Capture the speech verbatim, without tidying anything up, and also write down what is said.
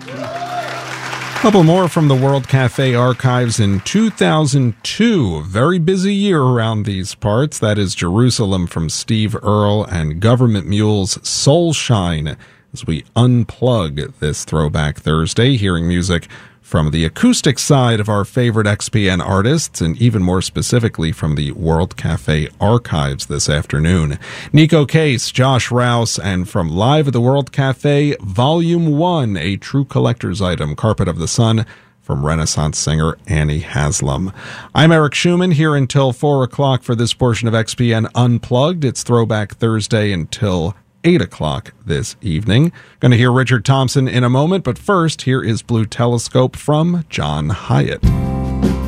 A couple more from the World Cafe archives in two thousand two. A very busy year around these parts. That is Jerusalem from Steve Earle and Government Mule's Soul Shine as we unplug this Throwback Thursday, hearing music from the acoustic side of our favorite X P N artists, and even more specifically from the World Cafe archives this afternoon. Nico Case, Josh Rouse, and from Live at the World Cafe, Volume one, a true collector's item, Carpet of the Sun, from Renaissance singer Annie Haslam. I'm Eric Schumann, here until four o'clock for this portion of X P N Unplugged. It's Throwback Thursday until eight o'clock this evening. Going to hear Richard Thompson in a moment, but first, here is Blue Telescope from John Hiatt.